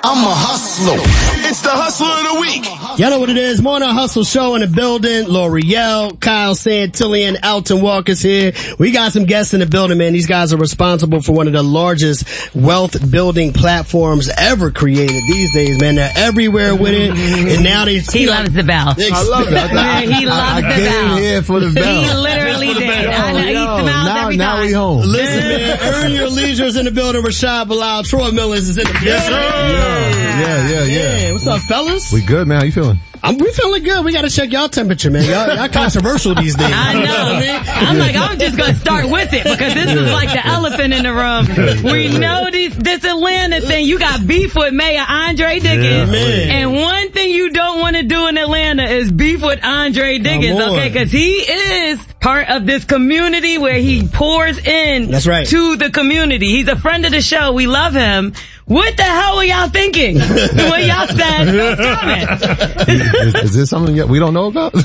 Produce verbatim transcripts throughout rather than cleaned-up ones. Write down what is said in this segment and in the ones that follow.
I'm a hustler. It's the hustler of the week. Y'all know what it is. Morning Hustle Show in the building. L'Oreal, Kyle Santillan, Alton Walker's here. We got some guests in the building, man. These guys are responsible for one of the largest wealth building platforms ever created these days, man. They're everywhere with it. And now they... He loves the bell. I love it. I, he loves I, I the came bell. here for the bell. He literally did. I know. He smiles now, every now time. we home. Listen, man, Earn Your Leisure is in the building. Rashad Bilal, Troy Millers is in the building. Yes, sir. Yeah, yeah, yeah. Yeah, what's up, fellas? We good, man. How you feeling? I'm, we feeling good. We gotta check y'all temperature, man. Y'all, y'all controversial these days. I know. You know what I mean? I'm like, I'm just gonna start with it because this is like the elephant in the room. We know these, this Atlanta thing. You got beef with Mayor Andre Diggins. Yeah, and one thing you don't want to do in Atlanta is beef with Andre Diggins, Come on. okay? Because he is part of this community where he pours in That's right. to the community. He's a friend of the show. We love him. What the hell were y'all thinking when y'all said no comment? Is, is this something yet we don't know about?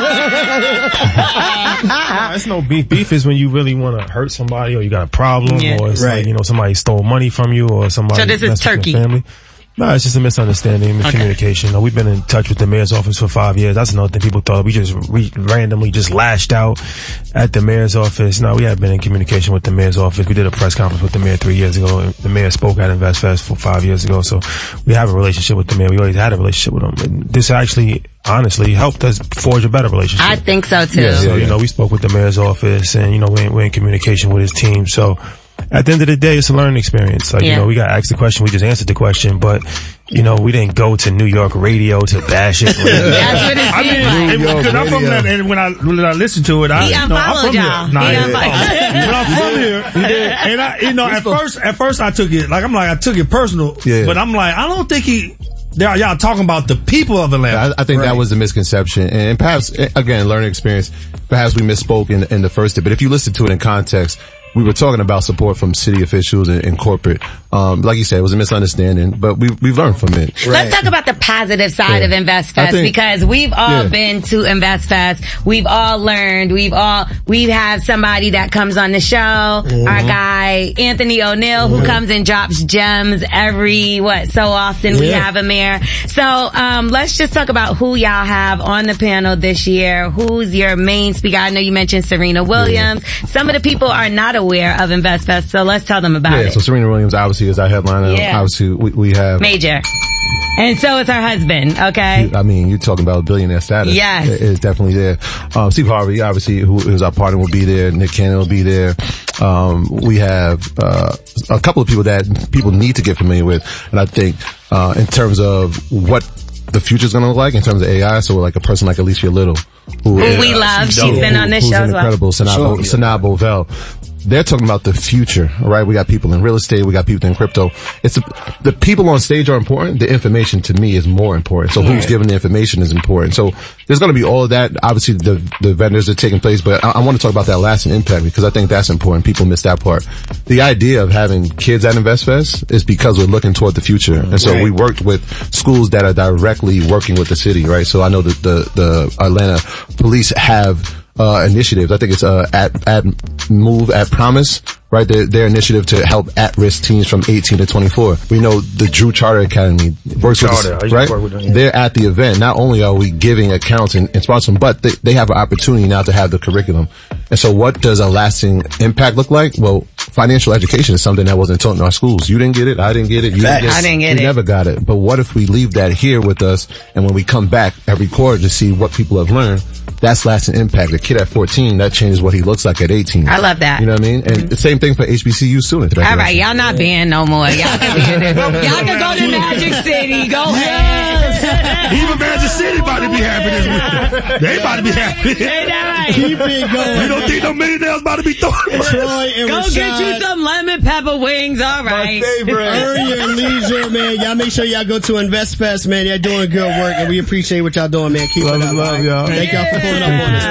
Nah, it's no beef. Beef is when you really want to hurt somebody, or you got a problem, Yeah. or it's Right. like, you know, somebody stole money from you, or somebody. So this is messed with turkey. your family. No, it's just a misunderstanding, miscommunication. You know, we've been in touch with the mayor's office for five years. That's another thing. People thought we just re- randomly just lashed out at the mayor's office. No, we have been in communication with the mayor's office. We did a press conference with the mayor three years ago. The mayor spoke at InvestFest for five years ago. So we have a relationship with the mayor. We always had a relationship with him. And this actually, honestly, helped us forge a better relationship. I think so too. Yeah, so, you know, we spoke with the mayor's office, and, you know, we're in, we're in communication with his team. So at the end of the day, it's a learning experience. Like, Yeah. you know, we got asked the question, we just answered the question, but, you know, we didn't go to New York radio to bash it. That's what it I seemed mean, like. it- because I'm from Radio. that, and when I when I listen to it, I He you know, I'm unfollowed from y'all. here. Nah, He yeah. unfollowed. But I'm from here, and I, you know, at first, at first I took it like I'm like I took it personal, Yeah. but I'm like I don't think he. Y'all, y'all talking about the people of Atlanta. I, I think that was the misconception, and perhaps again, learning experience. Perhaps we misspoke in, in the first bit, but if you listen to it in context, we were talking about support from city officials and, and corporate. Um, like you said, it was a misunderstanding, but we we've learned from it. Let's talk about the positive side Yeah. of I InvestFest think- because we've all Yeah. been to InvestFest. We've all learned. We've all, we have somebody that comes on the show. Mm-hmm. Our guy, Anthony O'Neill, who comes and drops gems every, what, so often we Yeah. have him here. So, um, let's just talk about who y'all have on the panel this year. Who's your main speaker? I know you mentioned Serena Williams. Some of the people are not aware of InvestFest, so let's tell them about Yeah, it. so Serena Williams obviously is our headliner. Yeah. Obviously, we, we have. Major. And so is her husband, okay? I mean, you're talking about billionaire status. Yes. It is definitely there. Um, Steve Harvey, obviously, who is our partner, will be there. Nick Cannon will be there. Um, we have, uh, a couple of people that people need to get familiar with. And I think, uh, in terms of what the future's gonna look like in terms of A I, so like a person like Alicia Little, who, Who is, we love. She's who- been on this who's show an as well. incredible Sanaa Sure. Bo- Sanaa Bovell. They're talking about the future, right? We got people in real estate, we got people in crypto. It's the, the people on stage are important. The information to me is more important. So who's giving the information is important. So there's going to be all of that. Obviously, the the vendors are taking place, but I, I want to talk about that lasting impact because I think that's important. People miss that part. The idea of having kids at InvestFest is because we're looking toward the future, and so Right. we worked with schools that are directly working with the city, right? So I know that the the Atlanta police have uh initiatives. I think it's uh at at Move at Promise, right? Their, their initiative to help at-risk teens from eighteen to twenty-four. We know the Drew Charter Academy works Charter, I with used us, to right? work with them, yeah. They're at the event. Not only are we giving accounts and, and sponsoring, but they, they have an opportunity now to have the curriculum. And so what does a lasting impact look like? Well, financial education is something that wasn't taught in our schools. You didn't get it. I didn't get it. You didn't get it. I didn't get we it. never got it. But what if we leave that here with us, and when we come back every quarter to see what people have learned, that's lasting impact. A kid at fourteen, that changes what he looks like at eighteen. I love that. You know what I mean? And the same thing for H B C U students. All right, y'all not being no more. Y'all can be there. Y'all can go to Magic City. Go ahead. Even Magic City about to be happy this week. They about to be happy. Ain't that right? Keep it going. You don't think no millionaires about to be throwing? Troy and Go Rashad. get you some lemon pepper wings. All right. Earn Your Leisure, man. Y'all make sure y'all go to InvestFest, man. Y'all doing good work, and we appreciate what y'all doing, man. Keep Love it it, up. love all right? y'all. Thank y'all for pulling up on us.